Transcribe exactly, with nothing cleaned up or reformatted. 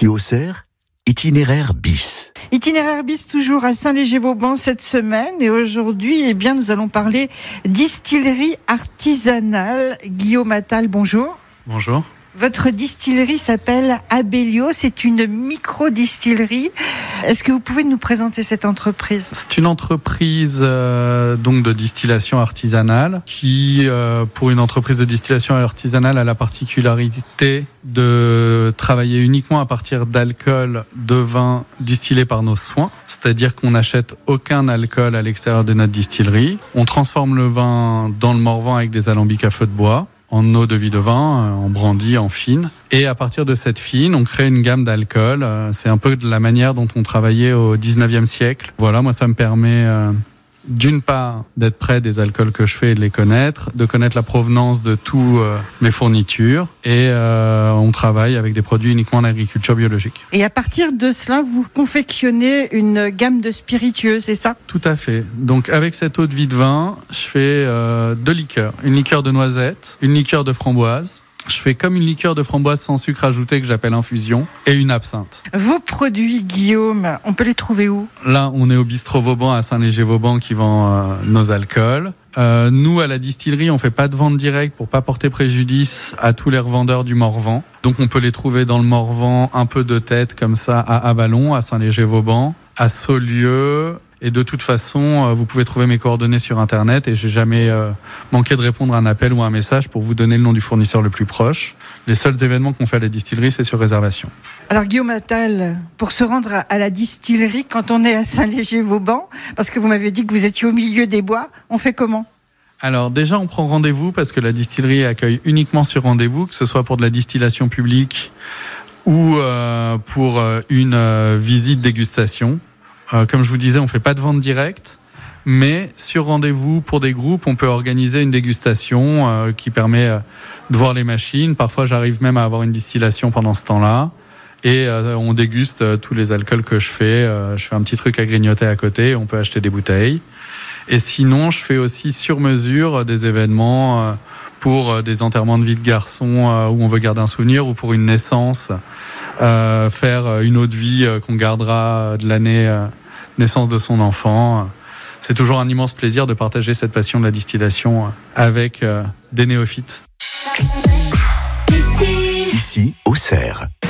Ici Auxerre, itinéraire bis. Itinéraire bis toujours à Saint-Léger-Vauban cette semaine et aujourd'hui, eh bien, nous allons parler distillerie artisanale. Guillaume Attal, bonjour. Bonjour. Votre distillerie s'appelle Abellio, c'est une micro-distillerie. Est-ce que vous pouvez nous présenter cette entreprise ? C'est une entreprise euh, donc de distillation artisanale qui, euh, pour une entreprise de distillation artisanale, a la particularité de travailler uniquement à partir d'alcool de vin distillé par nos soins. C'est-à-dire qu'on n'achète aucun alcool à l'extérieur de notre distillerie. On transforme le vin dans le Morvan avec des alambics à feu de bois, en eau de vie de vin, en brandy, en fine. Et à partir de cette fine, on crée une gamme d'alcool. C'est un peu de la manière dont on travaillait au dix-neuvième siècle. Voilà, moi ça me permet euh, d'une part d'être près des alcools que je fais et de les connaître, de connaître la provenance de tous euh, mes fournitures. Et euh, on travaille avec des produits uniquement en agriculture biologique. Et à partir de cela, vous confectionnez une gamme de spiritueux, c'est ça ? Tout à fait. Donc avec cette eau de vie de vin, je fais euh, deux liqueurs. Une liqueur de noisette, une liqueur de framboise. Je fais comme une liqueur de framboise sans sucre ajouté que j'appelle infusion et une absinthe. Vos produits, Guillaume, on peut les trouver où ? Là, on est au bistrot Vauban à Saint-Léger-Vauban qui vend euh, nos alcools. Euh, nous, à la distillerie, on fait pas de vente directe pour pas porter préjudice à tous les revendeurs du Morvan. Donc, on peut les trouver dans le Morvan, un peu de tête comme ça, à Avallon, à Saint-Léger-Vauban, à Saulieu. Et de toute façon, vous pouvez trouver mes coordonnées sur Internet et j'ai jamais euh, manqué de répondre à un appel ou à un message pour vous donner le nom du fournisseur le plus proche. Les seuls événements qu'on fait à la distillerie, c'est sur réservation. Alors Guillaume Attal, pour se rendre à la distillerie quand on est à Saint-Léger-Vauban, parce que vous m'avez dit que vous étiez au milieu des bois, on fait comment ? Alors déjà, on prend rendez-vous parce que la distillerie accueille uniquement sur rendez-vous, que ce soit pour de la distillation publique ou euh, pour une euh, visite dégustation. Euh, comme je vous disais, on fait pas de vente directe, mais sur rendez-vous pour des groupes, on peut organiser une dégustation euh, qui permet euh, de voir les machines. Parfois, j'arrive même à avoir une distillation pendant ce temps-là. Et euh, on déguste euh, tous les alcools que je fais. Euh, je fais un petit truc à grignoter à côté, on peut acheter des bouteilles. Et sinon, je fais aussi sur mesure euh, des événements euh, pour euh, des enterrements de vie de garçons euh, où on veut garder un souvenir, ou pour une naissance, euh, faire une eau de vie euh, qu'on gardera de l'année euh, naissance de son enfant. C'est toujours un immense plaisir de partager cette passion de la distillation avec euh, des néophytes. Ici Auxerre.